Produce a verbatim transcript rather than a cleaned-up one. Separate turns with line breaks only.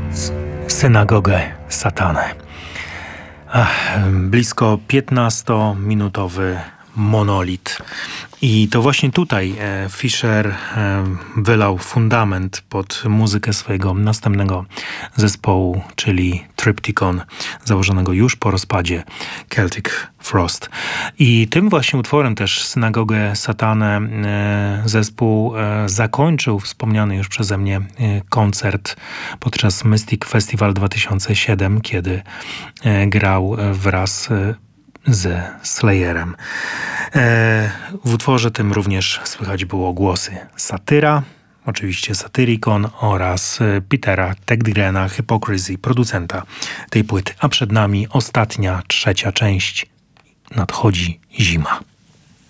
Synagogę Satany. Ach, blisko piętnastominutowy monolit. I to właśnie tutaj e, Fisher e, wylał fundament pod muzykę swojego następnego zespołu, czyli Triptykon, założonego już po rozpadzie Celtic Frost. I tym właśnie utworem też Synagogę Satanę e, zespół e, zakończył wspomniany już przeze mnie e, koncert podczas Mystic Festival dwa tysiące siódmy, kiedy e, grał wraz e, ze Slayerem. E, w utworze tym również słychać było głosy Satyra, oczywiście Satyricon oraz Petera Tägtgrena, Hypocrisy, producenta tej płyty. A przed nami ostatnia, trzecia część. Nadchodzi zima.